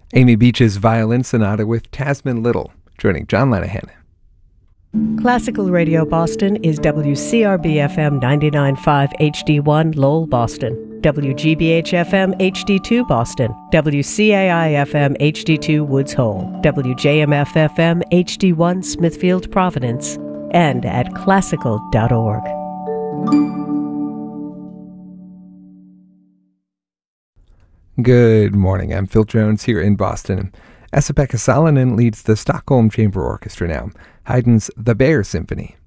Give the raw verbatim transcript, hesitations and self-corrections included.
Amy Beach's Violin Sonata with Tasman Little, joining John Lanahan. Classical Radio Boston is W C R B F M ninety-nine point five H D one Lowell, Boston, W G B H F M H D two Boston, W C A I F M H D two Woods Hole, W J M F F M H D one Smithfield, Providence, and at classical dot org. Good morning, I'm Phil Jones here in Boston. Esa-Pekka Salonen leads the Stockholm Chamber Orchestra now, Haydn's The Bear Symphony.